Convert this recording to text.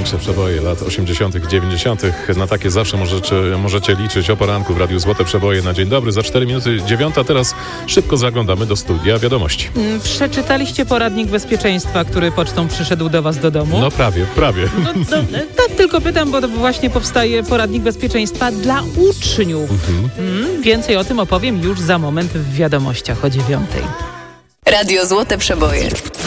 największe przeboje lat 80., 90. Na takie zawsze możecie liczyć o poranku w Radiu Złote Przeboje na dzień dobry. Za 4 minuty 9, teraz szybko zaglądamy do studia wiadomości. Przeczytaliście poradnik bezpieczeństwa, który pocztą przyszedł do was do domu? No prawie. Tak tylko pytam, bo to właśnie powstaje poradnik bezpieczeństwa dla uczniów. Więcej o tym opowiem już za moment w wiadomościach o 9. Radio Złote Przeboje.